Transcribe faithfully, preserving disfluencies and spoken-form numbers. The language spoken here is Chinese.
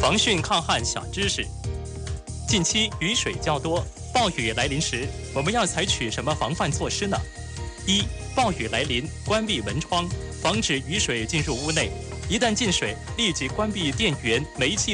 防汛抗旱小知识：近期雨水较多，暴雨来临时，我们要采取什么防范措施呢？一、暴雨来临，关闭门窗，防止雨水进入屋内。一旦进水，立即关闭电源、煤气。